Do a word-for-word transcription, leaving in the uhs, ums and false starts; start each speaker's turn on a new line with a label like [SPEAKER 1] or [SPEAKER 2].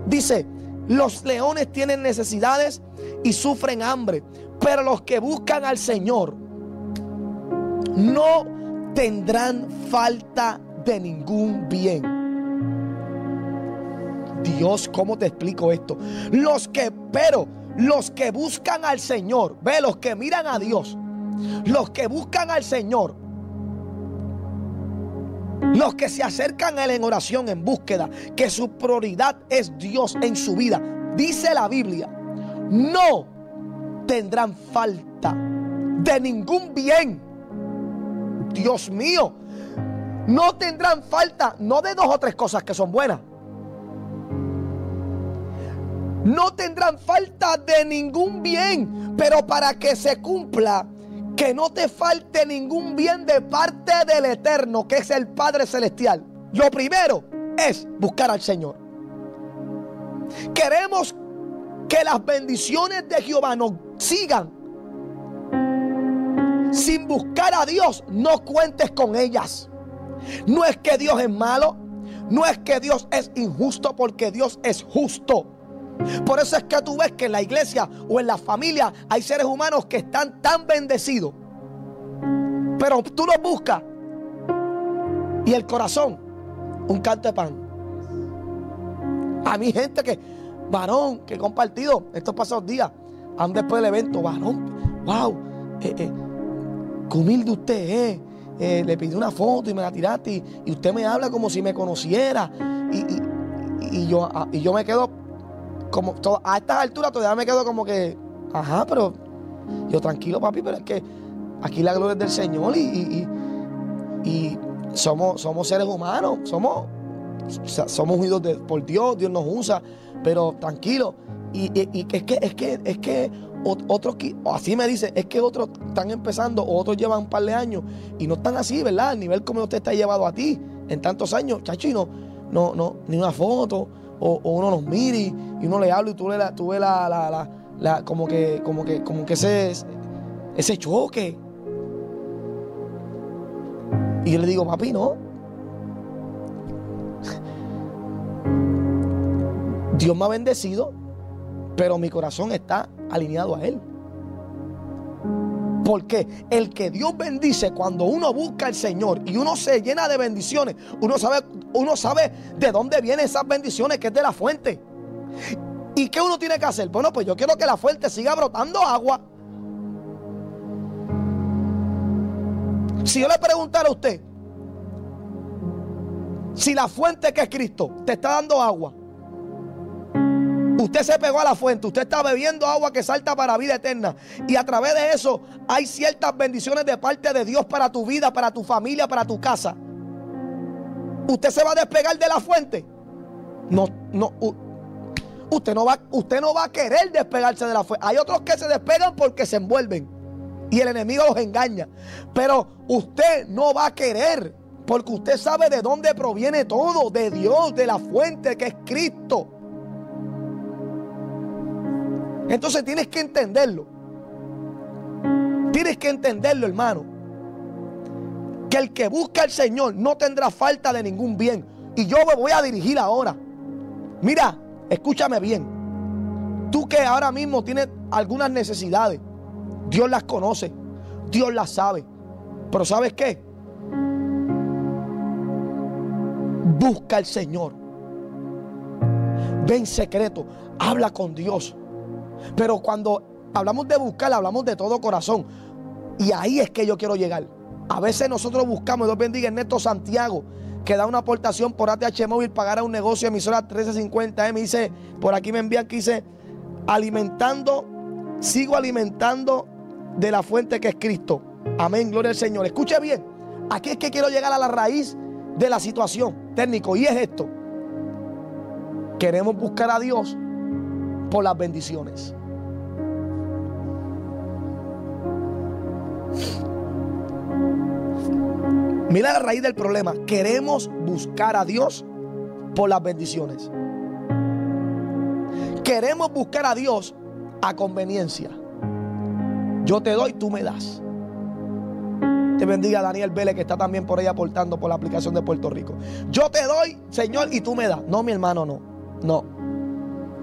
[SPEAKER 1] Dice, los leones tienen necesidades y sufren hambre, pero los que buscan al Señor no tendrán falta de ningún bien. Dios, ¿cómo te explico esto? Los que, pero los que buscan al Señor, ve, los que miran a Dios, los que buscan al Señor, los que se acercan a Él en oración, en búsqueda, que su prioridad es Dios en su vida, dice la Biblia, no tendrán falta de ningún bien. Dios mío, no tendrán falta, no de dos o tres cosas que son buenas. No tendrán falta de ningún bien, pero para que se cumpla, que no te falte ningún bien de parte del Eterno, que es el Padre Celestial. Lo primero es buscar al Señor. Queremos que las bendiciones de Jehová nos sigan. Sin buscar a Dios, no cuentes con ellas. No es que Dios es malo, no es que Dios es injusto, porque Dios es justo. Por eso es que tú ves que en la iglesia o en la familia hay seres humanos que están tan bendecidos, pero tú los buscas y el corazón, un canto de pan. A mí gente que, varón, que he compartido estos pasados días, aún después del evento, varón, wow, eh, eh, qué humilde usted es, eh, le pedí una foto y me la tiraste y, y usted me habla como si me conociera y, y, y, yo, y yo me quedo como, to, a estas alturas todavía me quedo como que, ajá, pero yo tranquilo papi, pero es que aquí la gloria es del Señor y, y, y, y somos, somos seres humanos, somos, somos unidos de, por Dios, Dios nos usa, pero tranquilo. Y, y, y es que, es que, es que otros, así me dicen, es que otros están empezando, o otros llevan un par de años y no están así, ¿verdad? Al nivel como usted está llevado a ti en tantos años, chacho, y no, no, no, ni una foto, o, o uno nos mire y, y uno le habla y tú, le, tú ves la, la, la, la, como que, como que, como que ese, ese choque. Y yo le digo, papi, no. Dios me ha bendecido, pero mi corazón está alineado a Él. Porque el que Dios bendice, cuando uno busca al Señor y uno se llena de bendiciones, uno sabe, uno sabe de dónde vienen esas bendiciones, que es de la fuente. ¿Y qué uno tiene que hacer? Bueno, pues yo quiero que la fuente siga brotando agua. Si yo le preguntara a usted, si la fuente que es Cristo te está dando agua, usted se pegó a la fuente, usted está bebiendo agua que salta para vida eterna, y a través de eso hay ciertas bendiciones de parte de Dios para tu vida, para tu familia, para tu casa. ¿Usted se va a despegar de la fuente? No, no. Usted no va, usted no va a querer despegarse de la fuente. Hay otros que se despegan porque se envuelven y el enemigo los engaña. Pero usted no va a querer, porque usted sabe de dónde proviene todo, de Dios, de la fuente que es Cristo. Entonces tienes que entenderlo. Tienes que entenderlo, hermano. Que el que busca al Señor no tendrá falta de ningún bien. Y yo me voy a dirigir ahora. Mira, escúchame bien. Tú que ahora mismo tienes algunas necesidades, Dios las conoce, Dios las sabe. Pero ¿sabes qué? Busca al Señor. Ve en secreto, habla con Dios. Pero cuando hablamos de buscar, hablamos de todo corazón. Y ahí es que yo quiero llegar. A veces nosotros buscamos, Dios bendiga a Ernesto Santiago, que da una aportación por A T H Móvil, pagar a un negocio, emisora trece cincuenta M. Dice, por aquí me envían que dice, alimentando, sigo alimentando de la fuente que es Cristo. Amén, gloria al Señor. Escuche bien, aquí es que quiero llegar a la raíz de la situación, técnico, y es esto. Queremos buscar a Dios por las bendiciones. Mira la raíz del problema. Queremos buscar a Dios por las bendiciones. Queremos buscar a Dios a conveniencia. Yo te doy, tú me das. Te bendiga Daniel Vélez, que está también por ahí aportando por la aplicación de Puerto Rico. Yo te doy, Señor, y tú me das. No, mi hermano, no. No.